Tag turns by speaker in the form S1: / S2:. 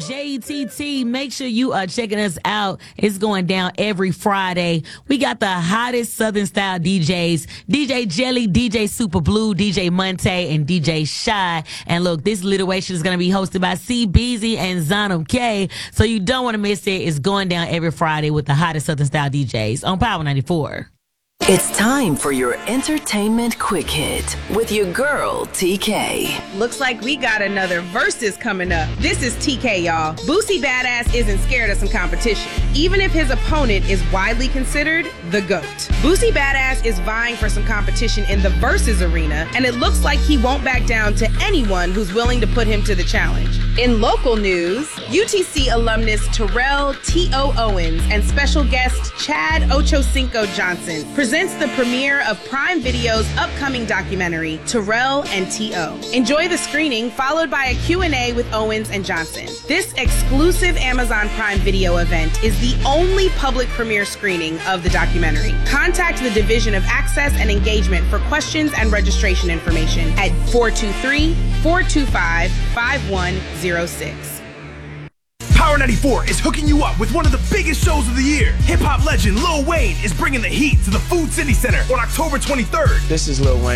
S1: JTT. Make sure you are checking us out. It's going down every Friday. We got the hottest Southern style DJs, DJ Jelly, DJ Super Blue, DJ Monte, and DJ Shy. And look, this Literation is going to be hosted by C Beezy and Zonum K. So you don't want to miss it. It's going down every Friday with the hottest Southern style DJs on Power 94.
S2: It's time for your entertainment quick hit with your girl, TK.
S3: Looks like we got another Versus coming up. This is TK, y'all. Boosie Badass isn't scared of some competition, even if his opponent is widely considered the GOAT. Boosie Badass is vying for some competition in the Versus arena, and it looks like he won't back down to anyone who's willing to put him to the challenge. In local news, UTC alumnus Terrell T.O. Owens and special guest Chad Ochocinco Johnson presents the premiere of Prime Video's upcoming documentary, Terrell and T.O. Enjoy the screening, followed by a Q&A with Owens and Johnson. This exclusive Amazon Prime Video event is the only public premiere screening of the documentary. Contact the Division of Access and Engagement for questions and registration information at 423-425-5106.
S4: Power 94 is hooking you up with one of the biggest shows of the year. Hip-hop legend Lil Wayne is bringing the heat to the Food City Center on October 23rd.
S5: This is Lil Wayne.